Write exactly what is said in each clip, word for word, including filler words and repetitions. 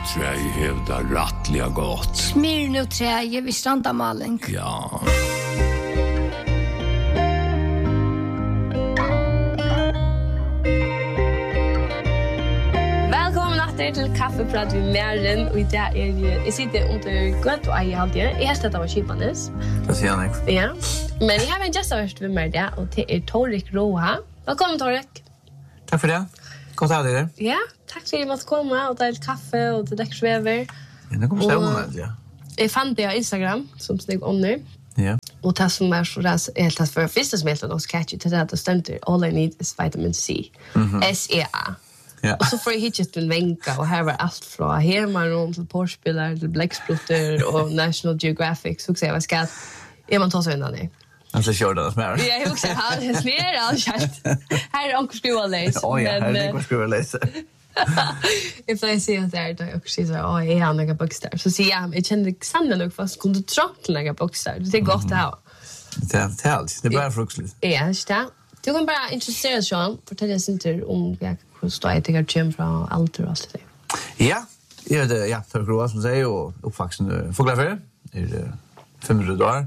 träj hävdar rattliga gott. Smyr nu träj vid strandamaling. Ja. Til kaffeprat vid Mæren, og i dag er jeg, jeg sitter under godt og eier halvtid. Jeg har støttet av Kipanes. Det sier han ikke. Ja, men jeg har en gjestavørst ved meg der, og det er Torek Roha. Velkommen, Torek. Takk for det. Godt å ha deg der. Ja, takk for at jeg måtte komme, og det er litt kaffe, og det er litt svever. Ja, det kommer stående med, ja. Jeg fant det av Instagram, som steg under. Ja. Og det som er så rett, helt tatt for det første som er helt noe catchy, det er at det stender All I Need is Vitamin C. S E A. Ja. Och så får jag hittat en vänka och här var allt från Herman till Porspelare till Blacksplotter och National Geographic så säger jag ska är man tar sig undan det. Alltså kör det smär. Ja, jag också har det snär allt. Här är onkel skruva läs. Oj, här är onkel skruva läs. If I see it there, då också så oj, är han några boxar. Så ser jag, jag kände sanna nog fast kunde trångt några boxar. Det är gott att ha. Det är helt. Det är bara fruktligt. Ja, just det. Du kan bara intressera dig Sean, fortälja oss inte om jag hur står jag tycker Jim från allt och allt det. Ja, är det ja, för grova som säger och uppvuxen fågelfärd. Är det femhundra år.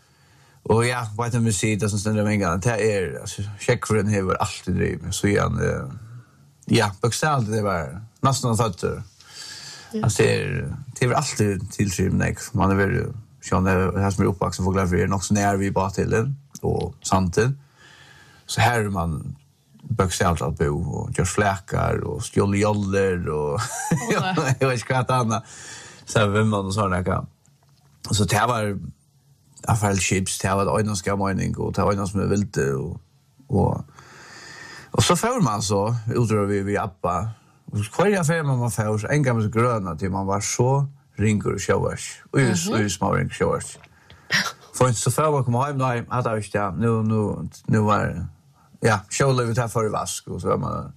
Och ja, vitamin C det som ständer med gång. Det är alltså check för den här alltid driv så igen ja, bokstavligt det var nästan fötter. Alltså det är det är alltid tilltrim när man är väl Sean det här som är uppvuxen fågelfärd är också när vi bara till den och santen. Så här är man bokstavligt att bo och gör fläkar och stjål joller och jag vet inte vad annat. Så vem man och sådana kan. Så det var affärs chips, det var en ska mening och det var en som är vilt och och och så får man så utrör vi vi appa. Och kvar affär man får en gammal gröna till man var så ringer och showers. Och ju så små ring showers. För så får man komma hem då att jag vet nu nu nu var ja, showlivet här för vask och så var man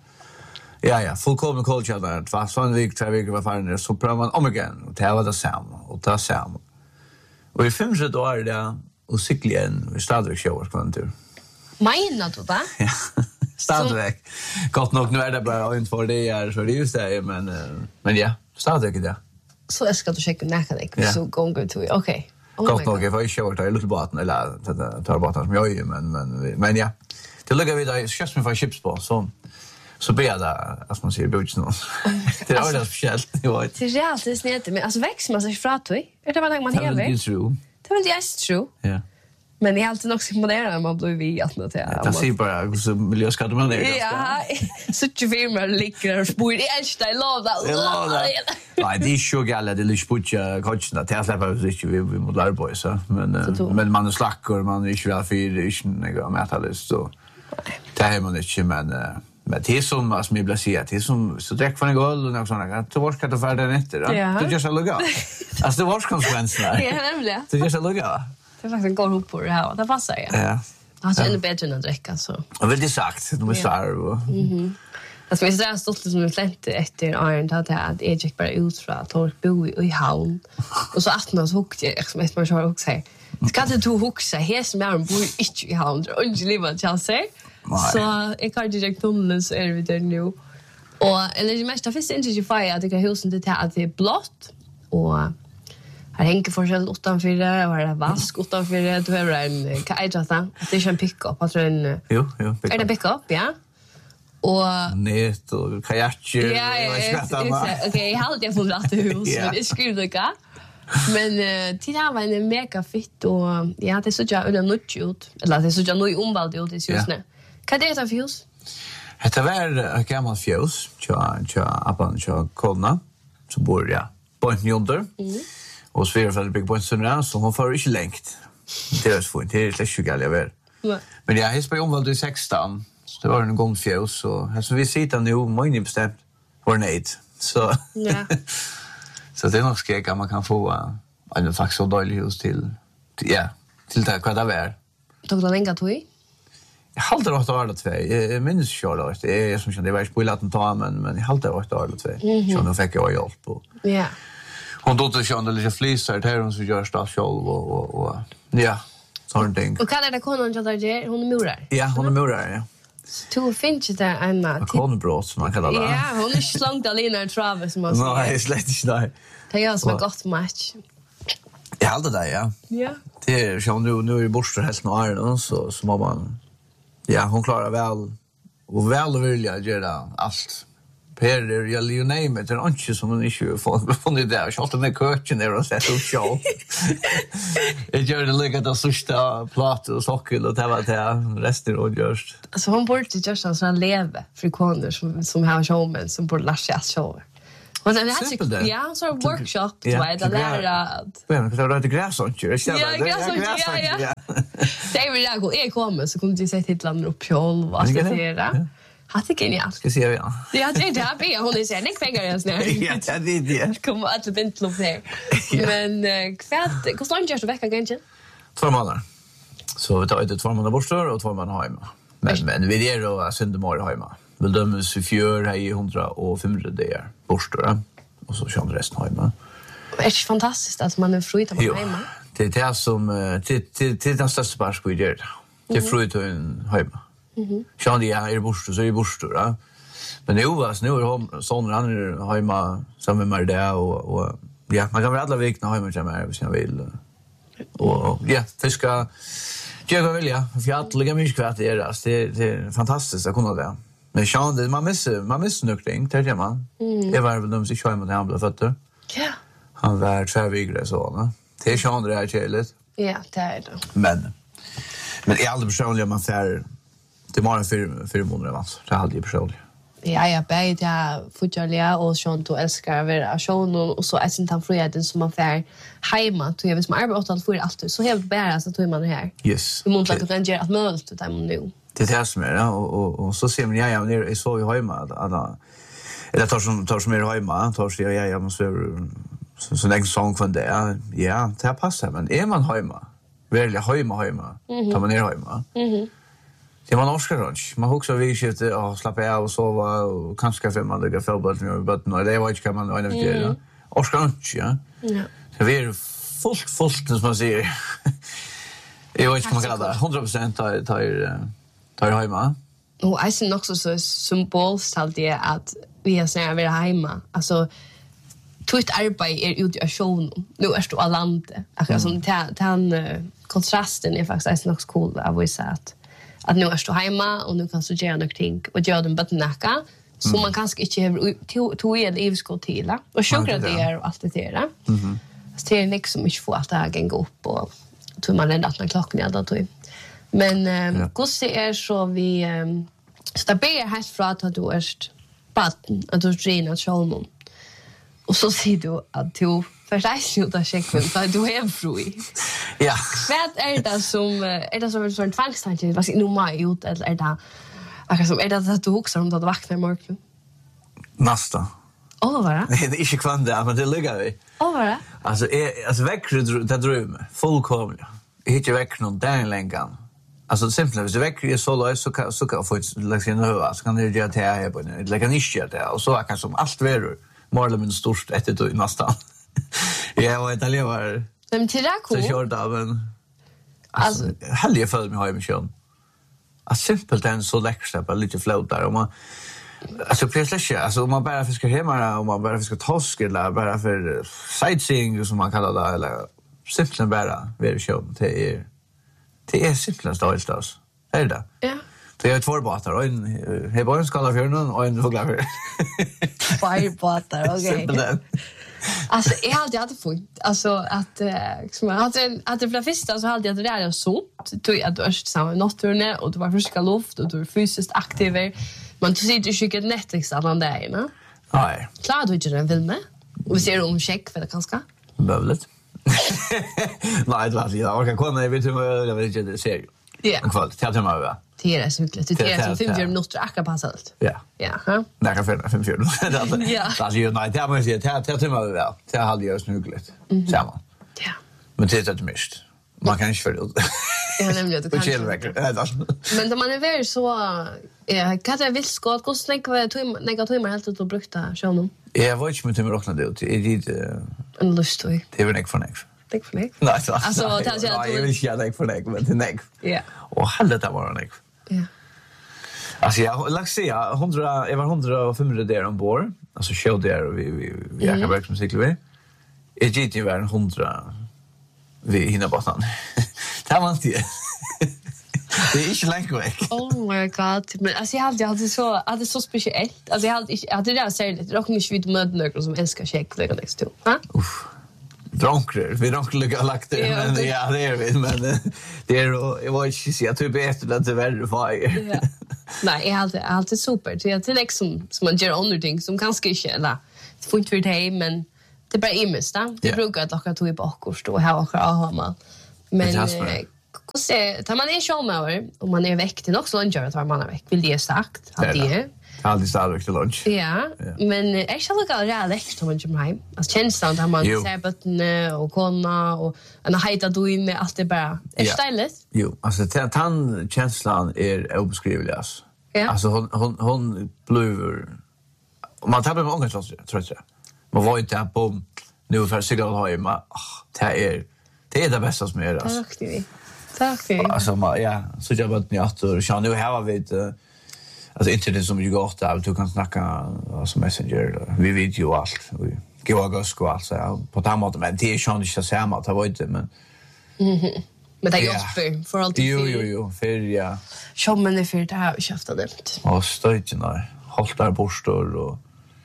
ja ja, fullkomlig culture där. Det var sån vik, tre veckor var fan så prövar man om igen och det var det samma och ta samma. Och i femhundra år där och cykeln vi startade shower kvantur. Menar du det? Ja. Startade. Gott nog nu är det bara inte för det är så det just det men men ja, startade det. Så jag ska du checka näka dig så gånger till. Okej. Gott nog jag var i shower där lite båten eller tar båten som jag är men men men ja. Det luggar vi där körs med för chips på så så ber jag där att man ser budget nu. Det är det speciellt. Det var det är alltid snett men alltså växer man sig från toi. Är det vad man häver? Det är true. Det är väl just true. Ja. Men det är alltid också imponerande när man blir vid att notera. Det ser bara så miljöskador man är. Ja. Så tjuv firma ligger och spår. Det är I love that. I love that. Nej, det är så galet det lite putcha coachen där. Det släpper vi inte vi vi mot lärboy så men men man är slackor man är inte väl för det är inte metallist så. Det är man inte men men det är som alltså mig blir säga det är som så direkt från gol och något sånt där. Det var ska det vara den efter då. Det just att lugga. Alltså det var konsekvenserna. Ja, nämligen. Det just att lugga. Det är faktiskt går ihop på det här. Det passar ju. Ja. Alltså ännu bättre än att dricka så. Och väl det sagt, de är så. Mhm. Alltså vi ser stolt som en slänt efter Iron att det att jag gick bara ut från att Torp bo i havn. Och så att man så hukte jag som ett man så också säger. Ska du to huxa här som är en bo inte i havn och inte leva chans. Så jag kan direkt tunneln så är vi där nu. Och eller det mesta finns inte ju fire att det kan husen det att det är blått och här hänger forskjell utanför det och det vask utanför det du har en kajata det är en pick-up alltså en Jo, jo, pick-up. Är det pick-up, ja? Och nät och kajaker ja, ja, okej, jag hade jag fått rätt hus men det skulle det gå. Men till här var en mega fit och ja, det så jag eller något ut eller det så jag nu omvald ut i husne. Vad är det för hus? Det var ett gammalt fjus, tja, tja, appan, tja, kolna, så bor jag på en jonder. Och så är det byggt på en stund så hon får inte längt. Det är så fint, det är lite tjugal jag vet. Men jag har på omvald i sexton, så det var en gång fjus och här som vi sitter nu, många bestämt, var nej. Så, ja. Så det är nog skräck att man kan få en faktiskt så dålig hus till, ja, till det vad det är. Tog det länge tog i? Jag haltar åt år eller två. Jag minns kör då. Det är som kände det var spoilat att ta men men jag haltar åt år eller två. Så nu fick jag hjälp på. Ja. Hon då så kände lite flisar där hon så gör stas själv och och och ja, sån ting. Och kallar det konon jag där hon är murar. Ja, hon är murar ja. Du finns ju där en konbrott som man kallar det. Ja, hon är slångt alena i travet som man säger. Nej, slett inte där. Det är som en gott match. Jag hade det, ja. Ja. Det är så nu nu är Borster helt några så så må man ja, hon klarar väl och väl vilja göra allt. Per är jag you name it, och inte som hon inte får från det där. Jag har den coachen där och sett upp show. Jag gör det lika att susta plats och socker och det var det resten och just. Alltså hon borde just alltså leva för kvinnor som som har showmen som borde lära sig att show. Och sen hade jag ja, så workshop då är det där. Men det var det gräs och inte. Ja, gräs och ja, ja. Det vill jag gå är kommer så kommer du säga till landet upp själv vad ska det göra? Hat det genialt. Ska se ja. Ja, det där blir hon är sen pengar jag snär. Ja, det är det. Kommer att vänta upp där. Men kvärt, hur står det vecka ganska? Två månader. Så vi tar ut två månader borstår och två månader hemma. Men men vi är då söndag hemma. Vill dömas i fjör här i hundra och femhundra dagar borstår och så kör resten hemma. Det är fantastiskt att man är fri att vara hemma. Det är det som till till till den största parten vi gör. Det är fri att hemma. Mhm. Sjön det är borster så är borster då. Men nu var nu är sån han är hemma samma med det och och ja, man kan väl alla veckorna hemma med mig om jag vill. Och ja, fiska jag vill ja, fjälliga mycket kvart är det. Det det är fantastiskt att kunna det. Men sjön det man missar man missar nökling till det man. Det var väl de sig hemma med andra fötter. Ja. Han var tvärvigre så va. Det är sjön det är cheligt. Ja, det är det. Men men är aldrig personligen man får det var en fyra fyra månader alltså. Det hade jag personligen. Ja, jag bäj det futjaliga och sånt och älskar att vara show och så är sen tan friheten som man får hemma till jag vet som arbetar åt för allt så helt bara så tror man det här. Yes. Du måste att rangera att möta det nu. Det är det som är och och och så ser man jag jag ner så i hemma att eller tar som tar som är hemma tar så jag jag måste så så nästa sång från det. Ja, det passar men är man hemma väl hemma hemma tar man ner hemma. Mhm. Det var norska lunch. Man huxar vi skifte och slappa av och sova och kanske fem man lägga fotboll med botten. Det var inte kan man och en det. Orska lunch, ja. Ja. Så vi är fullt fullt som man säger. Jag vet inte man kallar det. hundra procent tar tar tar hemma. Och jag ser också så symboliskt allt det att vi har snära vara hemma. Alltså tvitt arbete är ute i showen. Nu är du alante. Alltså som den kontrasten är faktiskt också cool av vad jag att att nu är du hemma och nu kan du göra något ting och göra den bättre så man kanske inte har tog en livskål till och sjukra det är och allt det där. Mhm. Så det är liksom inte få att det här gå upp och tror man ändå att när klockan är då tog. Men eh det är så vi så det blir helt för att du är batten att du tränar showen. Och så ser du att du för dig sluta checka för du är fri. Ja. Vad är det som är det som en sån tvångstanke vad nu mig ut eller är det akkurat som är det att du huxar om att du vaknar imorgon? Nasta. Åh vad är det? Det är inte kvant där men det ligger vi. Åh vad är det? Alltså är alltså väcker det drömmer fullkomligt. Jag hittar väck någon där länge. Alltså simpelt hvis du väcker så lös så kan så kan få liksom höra så kan det göra det här på det lägga nisch det och så kan som allt verur målar min störst efter då nästan. Jag vet inte var. Men till det cool. Så kör då men alltså helge för mig har jag mission. Att simpelt den så läxta på lite float där och man alltså precis alltså om man bara fiskar hemma och man bara fiskar torsk eller bara för sightseeing som man kallar det eller simpelt bara ver show det är det är simpelt stålstas. Är det? Ja. Det är två båtar och en hebojn skala fjärden och en fåglar. Två båtar, okej. Alltså jag hade alltid fått alltså att som jag hade att det för första så hade jag det där så tog jag då samma natturne och det var friska luft och du var fysiskt aktiv. Man du sitter ju skickar Netflix alla dagarna. Nej. Klart du inte den filmen. Och vi ser om check för det kanske. Bövligt. Nej, det var det. Jag kan komma vet du vad jag vill inte se. Ja. En kväll till att man det är så mycket. Det är som fem minuter akkurat passat. Ja. Ja. Nej, kan för fem minuter. Ja. Alltså ju nej, det måste jag ta ta till mig väl. Det hade jag snugligt. Samma. Ja. Men det är det mest. Man kan inte för det. Ja, nämligen du kan. Men när man är väl så eh kan det vill skott kost tänka vad du negativt helt att bruka sjön. Jag var inte med till räkna det. Det är det en lustig. Det är väl inte för nästa. Tack för det. Nej, alltså det är jag vill inte jag för det, men det är. Ja. Och hålla det var det. Ja. Alltså jag lagt säga hundra jag var hundrafem där ombord. Alltså show där vi vi vi jag kan verkligen som cykla vi. Är G T var hundra vi hinner bara. Det var inte. Det är inte länge väck. Oh my god. Men alltså jag hade jag hade så att det är så speciellt. Alltså jag hade jag hade det så lite. Dock mycket vid mödnöker som älskar check lägga next to. Va? Uff. Drunkler. Vi drunkler lika lagt det Ja, men det- ja det är vi men eh, det är då jag var inte så jag tror bättre att det var fire. Ja. Nej, jag hade alltid super. Det är till liksom som man gör andra ting som kanske inte eller det får inte för dig men det är bara immest då. Det Ja. brukar att locka tog i bakkost och ha och ha man. Men Det är så. eh, hur tar man är showmower och man är väck till också lunch att man är väck. Vill det sagt att det är. Alltid stark till lunch. Ja, men är det så lugnt att läkt som man kommer hem. Alltså känslan där man Jo. ser bottne och konna och en hejta då in med allt det bara. Är Ja. styligt? Jo, alltså den tan känslan är obeskrivlig alltså. Ja. Alltså hon hon hon blir man tappar med ångest tror jag. Man var inte på nu för sig att ha i ma. Det är det är det bästa som är alltså. Tack vi. Tack vi. Alltså man ja, så jag bara ni att och nu här var vi ett alltså internet som ju går där du kan snacka alltså Messenger vi vet ju allt. Vi går gas och allt så här, på det måttet men det är ju inte så samma det var inte men Men det är Ja. hjälper för alltid. jo jo jo för ja. Sjommen är för det här köfta det. Och stöjtna haltar borstor och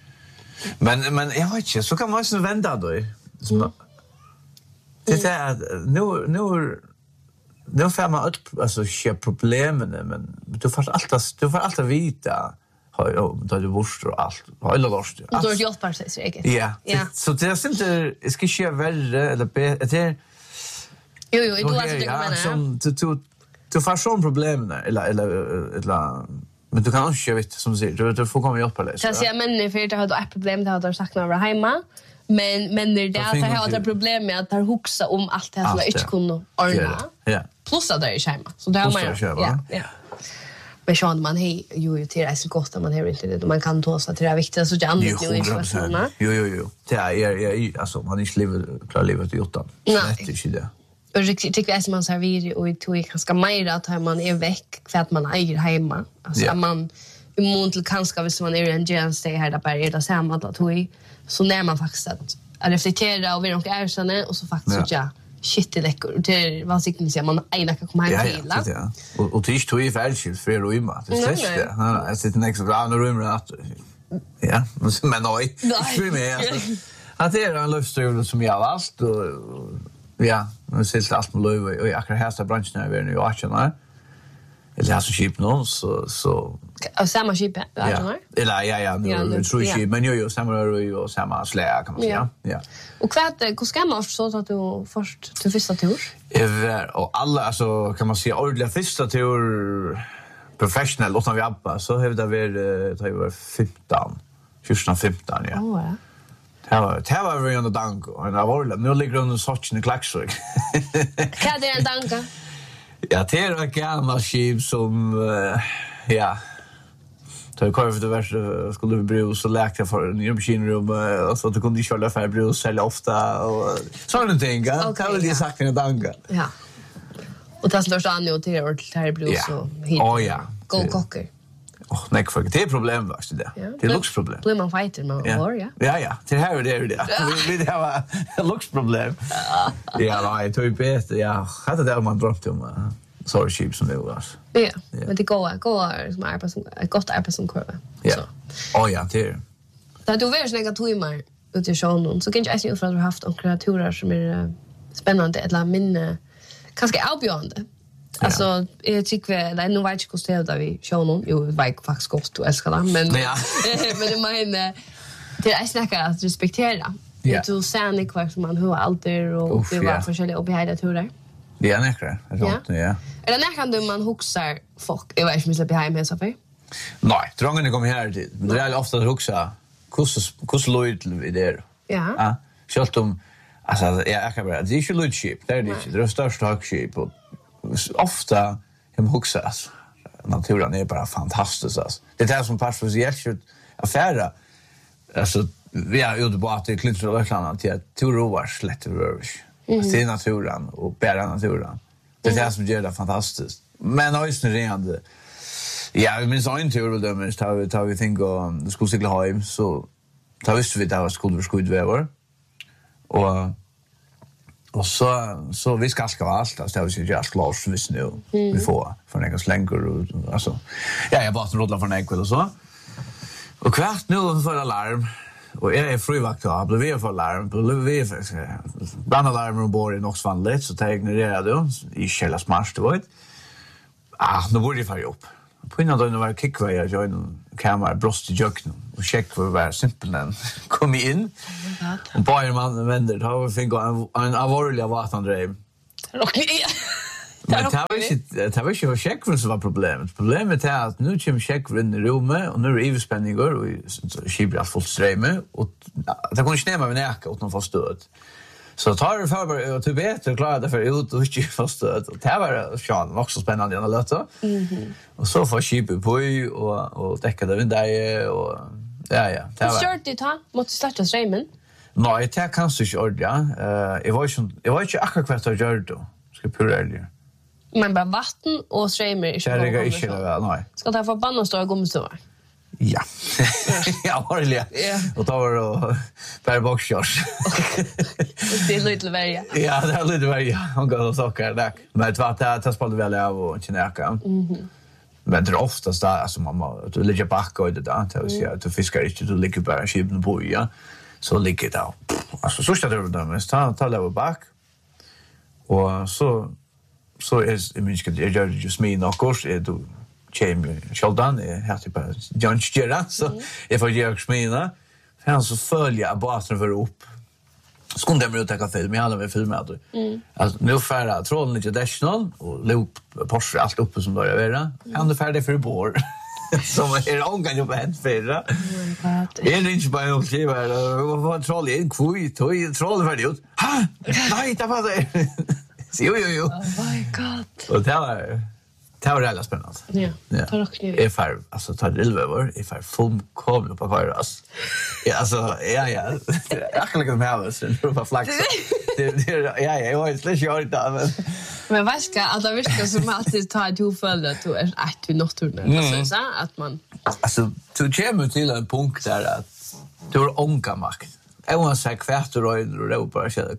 men men jag vet inte så kan man ju vända då. Som det är nu nu nu får man ut alltså ske problemen men du får alltid du får alltid vita har då du borstor och allt. Har alla lost. Och då är det hjälper sig säkert. Ja. Ja. Så det är inte det ska ske värre eller be- det är Jo jo, du alltså det ja, menar. som du du du får sån problem eller eller eller men du kan också vet som du säger du, du får komma hjälp på det. Så jag säger men för det har du ett problem det har du sagt när du var hemma. Men men det är det att finns jag har inte- ett problem med att har huxa om allt det här som Allt jag inte det. kunde ordna. Ja. Plus att det är hemma. Så det har Plus man att det är hemma. ja. Ja. Men så man hej ju ju till det är så gott att man har inte det man kan ta sig till det viktiga så det Jo, andra nu hundra procent. informationen. Jo, jo, jo. Det är, jag, jag, alltså, man är inte livet, klar livet i åttan. Nej. Det är inte det. Och riktigt tycker jag som man serverar och i tog ganska mer att här man är väck för att man äger hemma. Alltså Ja. att man i mån till kanske hvis man är i en gärnsteg här där bara är det samma att tog så när man faktiskt att att reflektera och vi nog erkänna och så faktiskt Ja. så ja shit det läcker det var säkert att man ena kan komma hem Ja, till. ja, det är det. Och, och det är inte tog i färdskilt för er och imma. Det är Nej, slett nej. det. Nej, nej, jag sitter nästa bra när rummet att ja, men nej. Nej. För mig alltså. Att det är en livsstil som jag har valt och och- ja, nu sitter allt med löv och jag akkurat här så branschen är nu i Arsenal. Eller har så skip någon så så Och samma skip ja. ja. Eller ja ja, nu Ja, nu- tror ja. jag men jo jo samma rör och samma slä kan man säga. Ja. Och kvart hur ska man så att du först till första tur? Över och alla alltså kan man säga ordentliga första tur professionell utan vi abba så har det varit det har varit femton fjorton femton ja. Åh ja. Det var det var vi under dank och det var nu ligger under sorten i klaxvik. Kan det en danka? Ja, det är ett gammalt skip som uh, ja. Så jag kom för det värsta skulle vi brus och läkte för en maskinrum och så att du kunde köra för brus eller ofta och sådana ting. Okej, Kan väl det ja. sagt en danka. Ja. Och det står an ju till det här blus Ja. och hit. Åh, ja. Go Det- kocker. Åh, nej, för det är problem värst det. Ja. Det är luxproblem. Blir man fighter med Ja. år, ja. Ja, ja. Det här är det är det. Vi vi det var luxproblem. Ja, nej, tog bättre. Ja, hade det man drömt om. uh, Sorry sheep som det var. Ja. Ja. Men det går går som arbete som ett gott arbete som kurva. Ja. Så. Åh ja, det är. Där du vill snäga timmar ut i showen så kan jag ju för att du har haft några turer som är uh, spännande eller minne kanske avbjörande. Alltså, jag tycker eller nu vet jag inte hur det är vi showen. Jo, det var faktiskt gott du älskar det, men Ja. men det menar det är snacka att respektera. Ja. Du ser ni kvar som man hör alltid och Uff, det var ja. forskjellige uppehärda turer. Det är näkra. Det är sant, ja. Är det när du man huxar folk? Jag vet inte om jag släpper hem här så för. Nej, trången kommer här till. Men det är ofta att också hur hur lojal vi där. Ja. Ja. Självt om alltså ja, jag kan bara det är ju lojship. Det är det inte. Det är störst högship och ofta hem huxas. Naturen är bara fantastisk alltså. Det är det som passar för sig affärer. Alltså vi är ute på att det klintar och Östland till att tur roar slätt över. Det är naturen och bära naturen. Det är det som gör det fantastiskt. Men också rent Ja, vi minns en tur väl dömers, tar vi tar vi tänker om det skulle cykla hem så tar visste vi att det var skulle skud väver. Och och så så vi ska ska allt alltså det var ju just lås visst nu vi får för några slänger och alltså ja jag bara rodlar från ekväll och så. Och kvart nu för alarm. Och jag är frivakt då, blev vi för alarm, blev vi för brandalarm och bor i något vanligt så tar jag ignorerar då i källa smart då vet. Ah, nu borde jag få upp. På innan då var kickway jag join kamera brost i jöknen och check för var simpel den kom in. Och bara man vänder har vi fick en en allvarlig vatandrev. Okej. Men det var inte det var inte check för som var problemet. Problemet är att nu kommer check in i rummet och nu är det överspänningar och skibra fullt strömme och det går inte ner med näka utan få stöd. Så tar det för bara typ bättre klara det för ut och inte få stöd. Och det var Sean också spännande i alla löta. Mhm. Och så får skibra på och och täcka det med dig och ja ja. Det var kört det ha måste starta strömmen. Nej, det kan så inte ja. Eh jag var ju jag var inte akkurat kvart att göra då. Ska pura älg. Men bara vatten och strömmar i kärlek är inte väl nej. Ska ta förbannat stora gomstor. Ja. Ja, varliga. Och då var det per boxshorts. Det är lite värre. Ja, det är lite värre. Hon går och sockar där. Men det var att det spelade väl av och knäcka. Mhm. Men det är oftast där alltså mamma du ligger backa och det där att jag säger att du fiskar inte du ligger bara skipen på ja. Så ligger det. Alltså så står det där men ta ta lever back. Och så så är det minst det är just mig nog kurs är du Chamber Sheldon är här typ John Gerard så jag får göra smina han så följa basen för upp skulle det bli att ta film med alla med filmer alltså nu färra trollen inte national och loop Porsche allt uppe som börjar vara han är färdig för bord som är ångan ju på hänt förra är det inte bara något skriva vad troll är en kvui toy troll färdig ut ha nej det var det jo jo jo oh my god och det var det var väldigt spännande. Ja. Ja. Tar också nu. Är för alltså tar det över, är för full kom på kvaras. Ja, alltså ja ja. Jag kan lägga med oss och på flax. Det ja ja, jag har inte gjort det men men vad ska att det viskar som alltid tar du följer att du är att du nocturnen alltså så att man alltså du kommer till en punkt där att du har ångamakt. Jag måste säga kvärt och röra bara så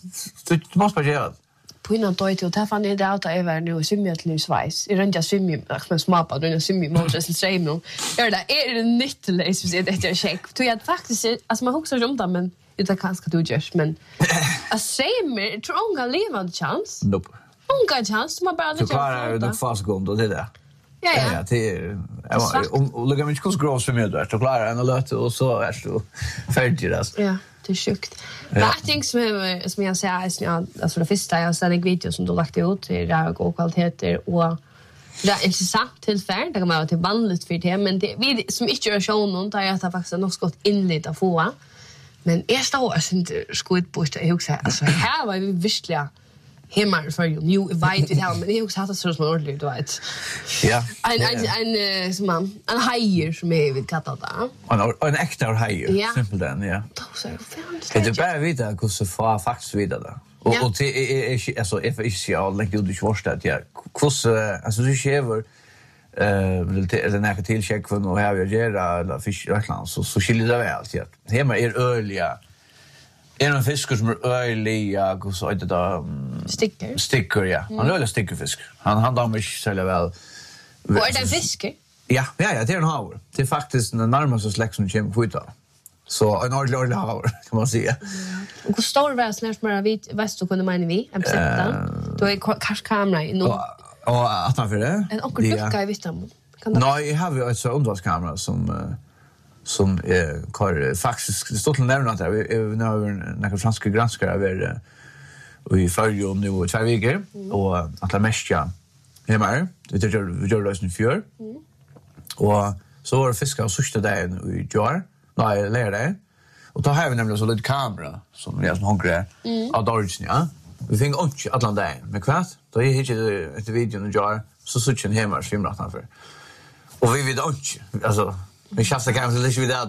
du måste bara göra på innan då till ta fan det där över nu simma till Schweiz. Är inte simma med smapa då när simma mot det stream nu. Är det är det nytt läs så det är check. Du jag faktiskt alltså man huxar om det men det kan ska du just men a same tronga levande chans. Nope. Unga chans man bara det. Så bara det fast gång då det där. Ja ja. Ja, det är om lägger mig inte gross för mig då. Så klarar en löt och så är du färdig alltså. Ja. Det är sjukt. Men jag tänker som, som jag säger, ja, alltså det första jag ser en video som du lagt ut till rög och kvaliteter och det är intressant tillfärd, det kan vara till vanligt för det, men det, vi som inte gör showen, där jag tar faktiskt något skott inled att få. Men ersta år så inte skudbort jag också alltså här var vi virkliga hemma för ju nu vet vi här men det också hade så små ordligt du vet. Ja. En en en som man en hajer som är vid katta där. En en äkta hajer simpel den ja. Då så det är bara vita hur så far faktiskt vidare. Och och det är alltså if is jag lägger du förstår att ja hur alltså du schever eh det är näka till check för och här vi gör eller fisk Irland så så skiljer det väl ja. Hemma är öliga en av fiskar som är öliga och så det där sticker. Sticker ja. Han är öliga stickerfisk. Han han dammar inte så väl. Och är det fisk? Ja, ja, ja, det är en havre. Det är faktiskt den närmaste släkt som kommer på utav. Så en ordentlig ordentlig havre, kan man säga. Och hur stor var det snart med vid väst och kunde man vi? Jag bestämde. Då är kanske kamera i någon. Och att man för det? En onkel lucka i vittam. Nej, jag har ju ett så underhållskamera som som är kvar faktiskt det står till nämna där vi nu har några franska granskare över och i följer om nu två veckor och att la mescha hemma. Det gör vi gör det i fjör. Och så var det fiskar och sista dagen i jar. Nej, lär det. Och då har vi nämligen så lite kamera som jag som hungrig av Dorchen, ja. Vi fick inte alla dagen. Men kvart, då är det ett video i jar så sucht en hemma svimrat han för. Och vi vet inte, alltså vi chassar kanske lite vid det.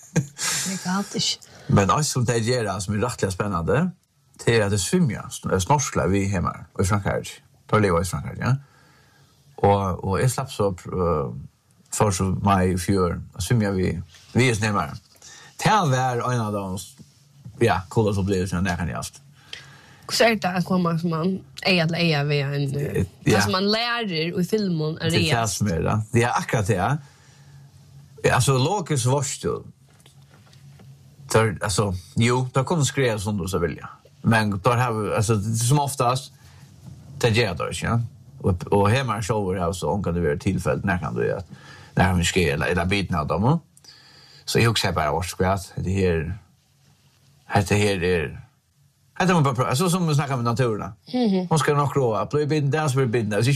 Det går inte. Men alltså som det gör som är rättligt spännande. Det är att det svimmar snorsklar vi hemma i Frankrike. Då lever i Frankrike, ja. Och och jag slapp så första maj i fjör. Som jag vi vi är närmare. Det var en av de ja, coolast upplevelserna när kan jag haft. Så är det att komma som man är att lära via en ja. Alltså man lär i filmen är det är det med det är akkurat det. Alltså Lokes varsel. Där alltså jo, där kommer skriva som du så vill jag. Men då har alltså som oftast det gör det ja. Och och hemma shower har så om kan det vara tillfälligt när kan du göra när vi ska eller eller biten av dem. Så jag också bara årskvärt det här det här är det man bara alltså som vi snackar med naturen. Hon ska nog råa, bli binden där så blir binden.